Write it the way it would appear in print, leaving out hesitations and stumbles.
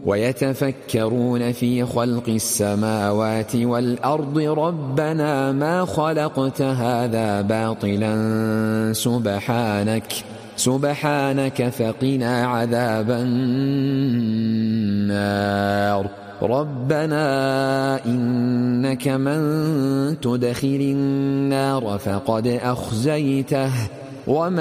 ويتفكرون في خلق السماوات والأرض ربنا ما خلقت هذا باطلا سبحانك فقنا عذاب النار ربنا إنك من تدخل النار فقد أخزيته وما